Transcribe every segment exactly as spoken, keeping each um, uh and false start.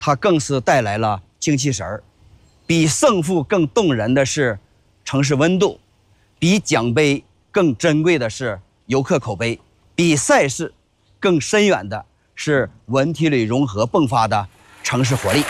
它更是带来了精气神儿。比胜负更动人的是城市温度，比奖杯更珍贵的是游客口碑，比赛事更深远的是文体旅融合迸发的城市活力。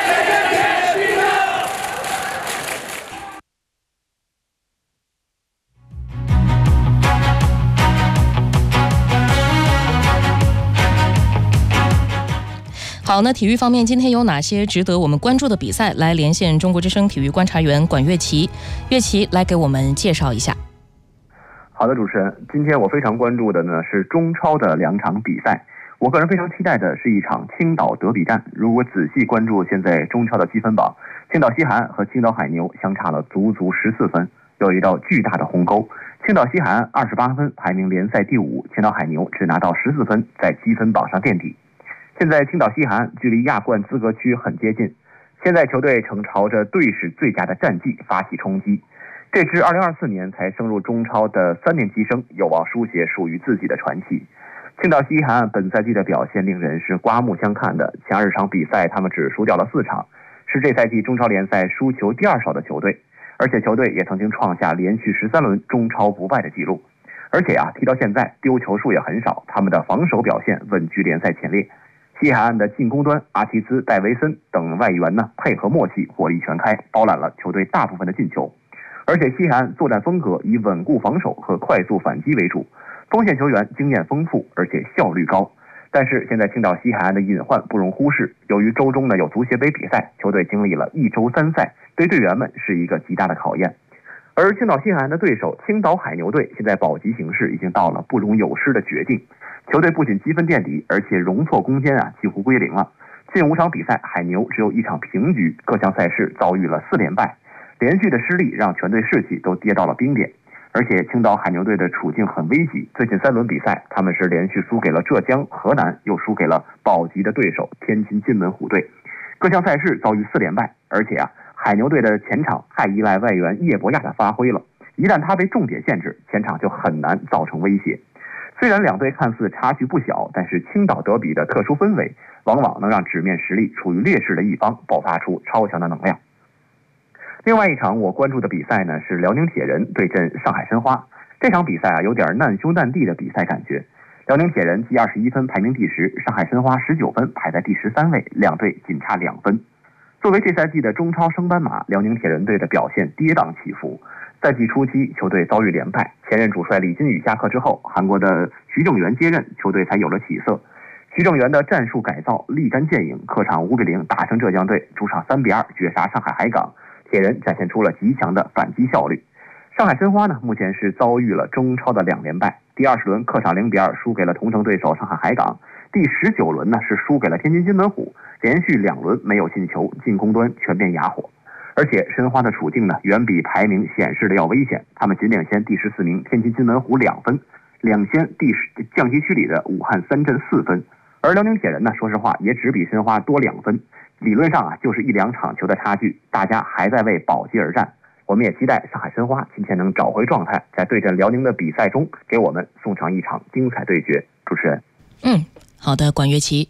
好，那体育方面今天有哪些值得我们关注的比赛？来连线中国之声体育观察员管乐琪，乐琪来给我们介绍一下。 好的，主持人，今天我非常关注的呢是中超的两场比赛。我个人非常期待的是一场青岛德比战。如果仔细关注现在中超的积分榜，青岛西韩和青岛海牛相差了足足十四分，有一道巨大的鸿沟。青岛西韩二十八分，排名联赛第五；青岛海牛只拿到十四分，在积分榜上垫底。现在青岛西韩距离亚冠资格区很接近，现在球队正朝着队史最佳的战绩发起冲击。这支二零二四年才升入中超的三年级生有望书写属于自己的传奇。青岛西韩本赛季的表现令人是刮目相看的，前二十场比赛他们只输掉了四场，是这赛季中超联赛输球第二少的球队，而且球队也曾经创下连续十三轮中超不败的记录。而且啊，踢到现在丢球数也很少，他们的防守表现稳居联赛前列。西海岸的进攻端，阿提兹、戴维森等外援呢配合默契，火力全开，包揽了球队大部分的进球。而且西海岸作战风格以稳固防守和快速反击为主，锋线球员经验丰富，而且效率高。但是现在青岛西海岸的隐患不容忽视，由于周中呢有足协杯比赛，球队经历了一周三赛，对队员们是一个极大的考验。而青岛西海岸的对手青岛海牛队现在保级形势已经到了不容有失的绝境，球队不仅积分垫底，而且容错攻坚啊几乎归零了。近五场比赛，海牛只有一场平局，各项赛事遭遇了四连败，连续的失利让全队士气都跌到了冰点。而且青岛海牛队的处境很危急，最近三轮比赛他们是连续输给了浙江、河南，又输给了保级的对手天津津门虎队，各项赛事遭遇四连败。而且啊，海牛队的前场太依赖外援叶博亚的发挥了，一旦他被重点限制，前场就很难造成威胁。虽然两队看似差距不小，但是青岛德比的特殊氛围往往能让纸面实力处于劣势的一方爆发出超强的能量。另外一场我关注的比赛呢是辽宁铁人对阵上海申花。这场比赛啊有点难兄难弟的比赛感觉。辽宁铁人积二十一分排名第十，上海申花十九分排在第十三位，两队仅差两分。作为这赛季的中超升班马，辽宁铁人队的表现跌宕起伏。赛季初期球队遭遇连败，前任主帅李金羽下课之后，韩国的徐正元接任，球队才有了起色。徐正元的战术改造立竿见影，客场五比零打胜浙江队，主场三比二绝杀上海海港，铁人展现出了极强的反击效率。上海申花呢，目前是遭遇了中超的两连败，第二十轮客场零比二输给了同城对手上海海港，第十九轮呢是输给了天津津门虎，连续两轮没有进球，进攻端全面哑火。而且申花的处境呢，远比排名显示的要危险，他们仅领先第十四名天津津门虎两分，领先第十降级区里的武汉三镇四分。而辽宁铁人呢，说实话也只比申花多两分，理论上啊就是一两场球的差距，大家还在为保级而战。我们也期待上海申花今天能找回状态，在对阵辽宁的比赛中给我们送上一场精彩对决。主持人， 嗯，好的，管乐琪。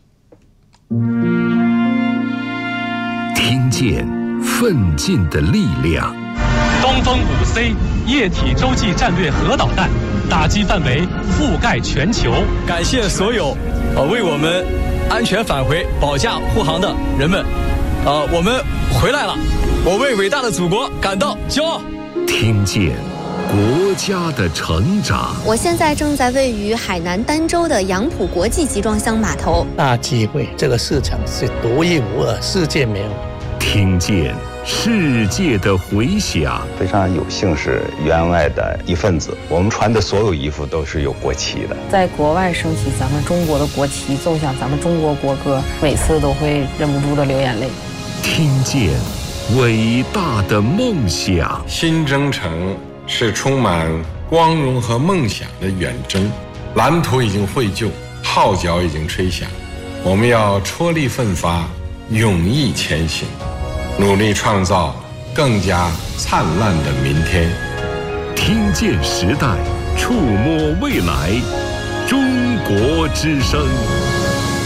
听见奋进的力量。 东风五 C 液体洲际战略核导弹，打击范围覆盖全球。 感谢所有呃为我们安全返回保驾护航的人们，呃，我们回来了，我为伟大的祖国感到骄傲。 听见国家的成长。 我现在正在位于海南儋州的杨浦国际集装箱码头。 大机会，这个市场是独一无二，世界没有。 听见世界的回响。 非常有幸是员外的一份子，我们穿的所有衣服都是有国旗的。 在国外升起咱们中国的国旗，奏响咱们中国国歌，每次都会忍不住的流眼泪。 听见伟大的梦想。 新征程是充满光荣和梦想的远征，蓝图已经绘就，号角已经吹响，我们要踔厉奋发，勇毅前行，努力创造更加灿烂的明天。 听见时代，触摸未来，中国之声。